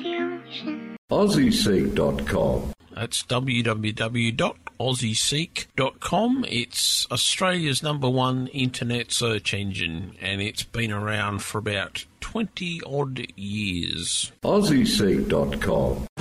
the ocean. AussieSeek.com. That's www.aussieseek.com. It's Australia's #1 internet search engine, and it's been around for about 20-odd years. AussieSeek.com.